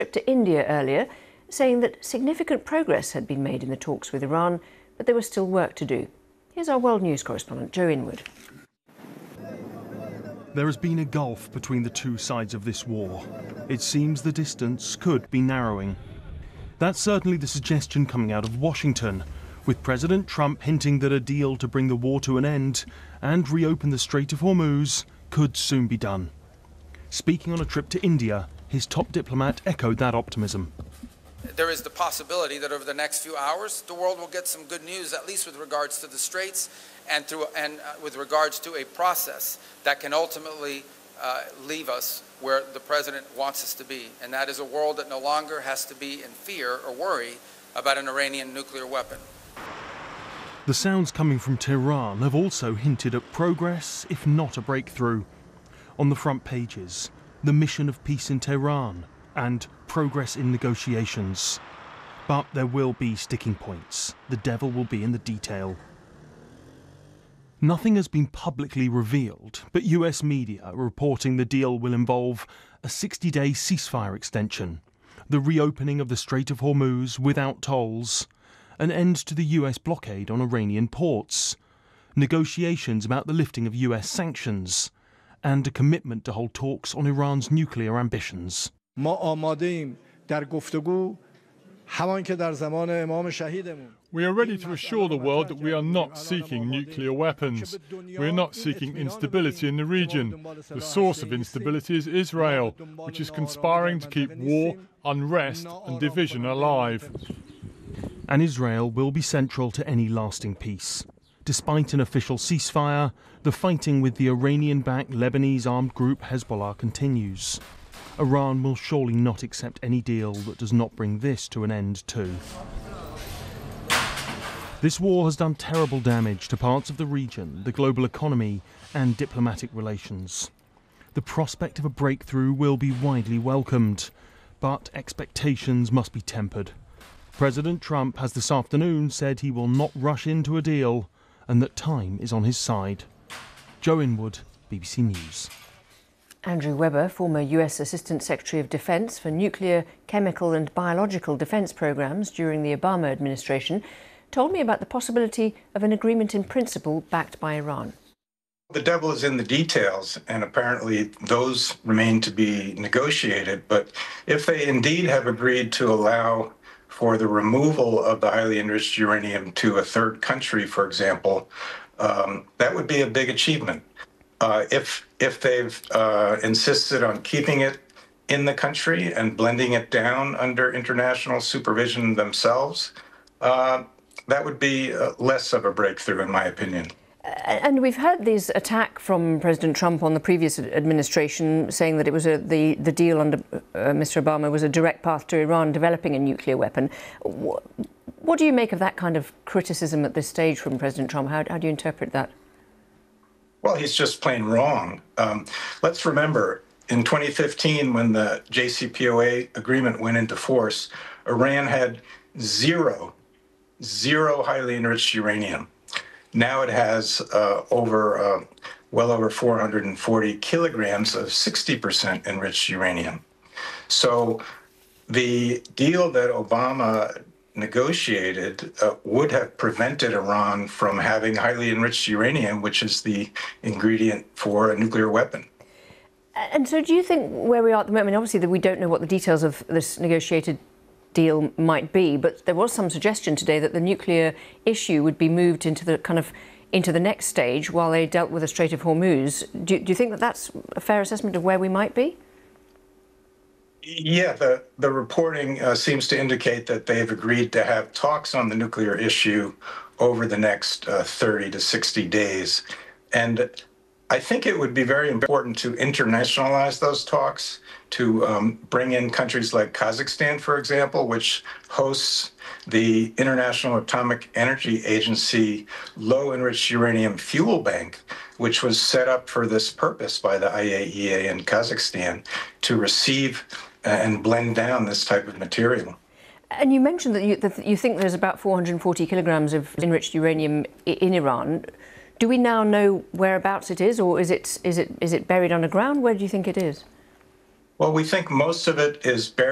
trip to India earlier, saying that significant progress had been made in the talks with Iran, but there was still work to do. Here's our World News correspondent, Joe Inwood. There has been a gulf between the two sides of this war. It seems the distance could be narrowing. That's certainly the suggestion coming out of Washington, with President Trump hinting that a deal to bring the war to an end and reopen the Strait of Hormuz could soon be done. Speaking on a trip to India, his top diplomat echoed that optimism. There is the possibility that over the next few hours, the world will get some good news, at least with regards to the Straits and with regards to a process that can ultimately leave us where the president wants us to be. And that is a world that no longer has to be in fear or worry about an Iranian nuclear weapon. The sounds coming from Tehran have also hinted at progress, if not a breakthrough. On the front pages, the mission of peace in Tehran and progress in negotiations. But there will be sticking points. The devil will be in the detail. Nothing has been publicly revealed, but US media are reporting the deal will involve a 60-day ceasefire extension, the reopening of the Strait of Hormuz without tolls, an end to the US blockade on Iranian ports, negotiations about the lifting of US sanctions, and a commitment to hold talks on Iran's nuclear ambitions. We are ready to assure the world that we are not seeking nuclear weapons. We are not seeking instability in the region. The source of instability is Israel, which is conspiring to keep war, unrest and division alive. And Israel will be central to any lasting peace. Despite an official ceasefire, the fighting with the Iranian-backed Lebanese armed group Hezbollah continues. Iran will surely not accept any deal that does not bring this to an end too. This war has done terrible damage to parts of the region, the global economy and diplomatic relations. The prospect of a breakthrough will be widely welcomed, but expectations must be tempered. President Trump has this afternoon said he will not rush into a deal and that time is on his side. Joe Inwood, BBC News. Andrew Webber, former US Assistant Secretary of Defense for Nuclear, Chemical and Biological Defense Programs during the Obama administration, told me about the possibility of an agreement in principle backed by Iran. The devil is in the details, and apparently those remain to be negotiated. But if they indeed have agreed to allow for the removal of the highly enriched uranium to a third country, for example, that would be a big achievement. If they've insisted on keeping it in the country and blending it down under international supervision themselves, that would be less of a breakthrough, in my opinion. And we've heard this attack from President Trump on the previous administration, saying that it was the deal under Mr. Obama was a direct path to Iran developing a nuclear weapon. What do you make of that kind of criticism at this stage from President Trump? How do you interpret that? Well, he's just plain wrong. Let's remember, in 2015, when the JCPOA agreement went into force, Iran had zero highly enriched uranium. Now it has well over 440 kilograms of 60% enriched uranium. So the deal that Obama negotiated would have prevented Iran from having highly enriched uranium, which is the ingredient for a nuclear weapon. And so do you think where we are at the moment, obviously that we don't know what the details of this negotiated deal might be, but there was some suggestion today that the nuclear issue would be moved into the next stage while they dealt with the Strait of Hormuz. Do you think that that's a fair assessment of where we might be? Yeah, the reporting seems to indicate that they've agreed to have talks on the nuclear issue over the next 30 to 60 days. And I think it would be very important to internationalize those talks, to bring in countries like Kazakhstan, for example, which hosts the International Atomic Energy Agency Low-Enriched Uranium Fuel Bank, which was set up for this purpose by the IAEA in Kazakhstan to receive and blend down this type of material. And you mentioned that you think there's about 440 kilograms of enriched uranium in Iran. Do we now know whereabouts it is, or is it buried underground? Where do you think it is? Well, we think most of it is buried